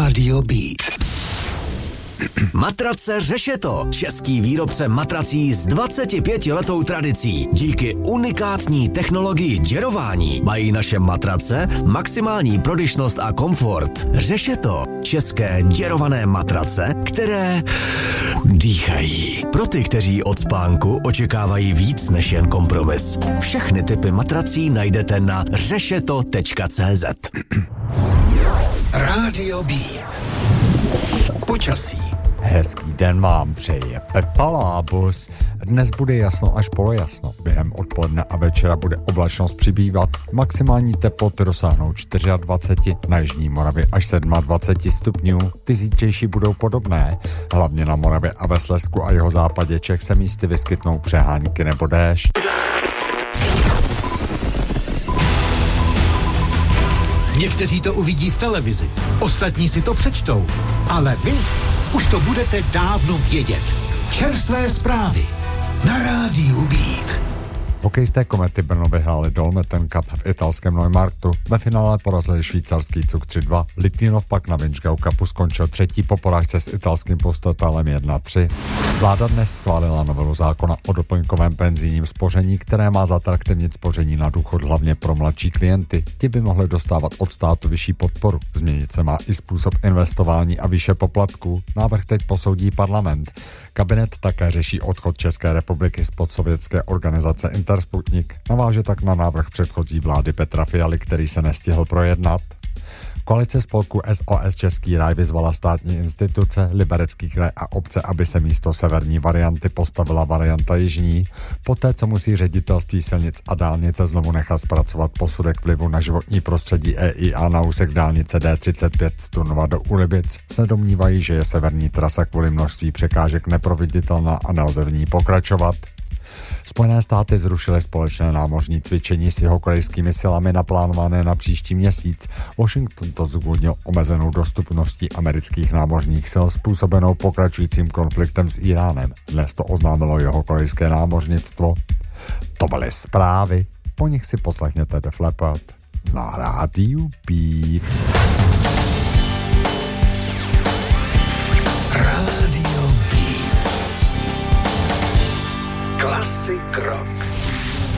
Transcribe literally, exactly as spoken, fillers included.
Rádio Beat. Matrace Řešeto, český výrobce matrací s dvacetipětiletou tradicí. Díky unikátní technologii děrování mají naše matrace maximální prodyšnost a komfort. Řešeto, české děrované matrace, které dýchají. Pro ty, kteří od spánku očekávají víc než jen kompromis. Všechny typy matrací najdete na řešeto tečka cé zet. Rádio Beat. Počasí. Hezký den vám přeje Pepa Lábus. Dnes bude jasno až polojasno. Během odpoledne a večera bude oblačnost přibývat. Maximální teploty dosáhnou dvacet čtyři, na jižní Moravě až dvacet sedm stupňů. Ty zítřejší budou podobné. Hlavně na Moravě a ve Slezsku a jeho západě Čech se místy vyskytnou přehánky nebo déšť. Někteří to uvidí v televizi, ostatní si to přečtou, ale vy už to budete dávno vědět. Čerstvé zprávy na Rádiu Beat. Hokejisté Komety Brno vyhráli Dolmeten Cup v italském Neumarktu. Ve finále porazili švýcarský Cuk tři dva. Litvinov pak na Vinčgau Cupu skončil třetí po porážce s italským Postotálem jedna tři. Vláda dnes schválila novelu zákona o doplňkovém penzijním spoření, které má zatraktivnit spoření na důchod hlavně pro mladší klienty. Ti by mohli dostávat od státu vyšší podporu. Změnit se má i způsob investování a výše poplatků. Návrh teď posoudí parlament. Kabinet také řeší odchod České republiky z podsovětské organizace Intersputnik. Naváže tak na návrh předchozí vlády Petra Fialy, který se nestihl projednat. Koalice spolku S O S Český ráj vyzvala státní instituce, Liberecký kraj a obce, aby se místo severní varianty postavila varianta jižní. Poté, co musí ředitelství silnic a dálnice znovu nechat zpracovat posudek vlivu na životní prostředí E I A na úsek dálnice D třicet pět z Turnova do Ulibic, se domnívají, že je severní trasa kvůli množství překážek neproveditelná a nelze v ní pokračovat. Spojené státy zrušily společné námořní cvičení s jihokorejskými silami naplánované na příští měsíc. Washington to zdůvodnil omezenou dostupností amerických námořních sil způsobenou pokračujícím konfliktem s Iránem. Dnes to oznámilo jihokorejské námořnictvo. To byly zprávy, po nich si poslechněte Def Leppard na Rádiu Beat.